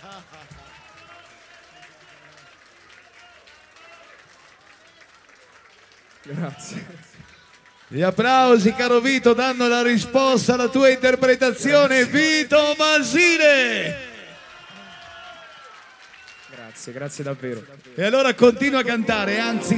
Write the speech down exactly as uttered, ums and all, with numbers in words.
Grazie. Gli applausi, caro Vito, danno la risposta alla tua interpretazione. Vito Masile! Grazie, grazie davvero. E allora continua a cantare, anzi